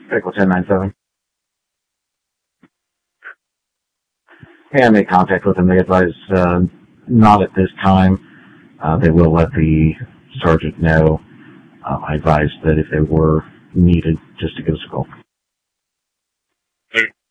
Vehicle 1097. And make contact with them. They advise not at this time. They will let the sergeant know. I advised that if they were needed, just to give us a call. Okay.